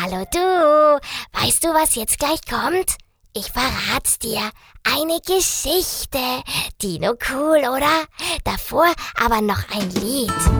Hallo du, weißt du, was jetzt gleich kommt? Ich verrat's dir. Eine Geschichte. Dino cool, oder? Davor aber noch ein Lied.